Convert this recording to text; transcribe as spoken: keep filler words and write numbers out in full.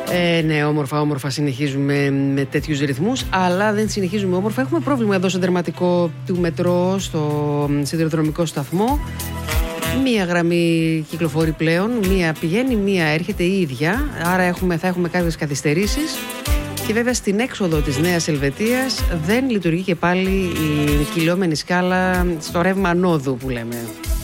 Ε, ναι, όμορφα, όμορφα συνεχίζουμε με τέτοιους ρυθμούς, αλλά δεν συνεχίζουμε όμορφα. Έχουμε πρόβλημα εδώ στο τερματικό του μετρό, στο σιδηροδρομικό σταθμό. Μία γραμμή κυκλοφορεί πλέον, μία πηγαίνει, μία έρχεται η ίδια, άρα έχουμε, θα έχουμε κάποιες καθυστερήσεις. Και βέβαια στην έξοδο της Νέας Ελβετίας δεν λειτουργεί και πάλι η κυλιόμενη σκάλα στο ρεύμα ανόδου που λέμε.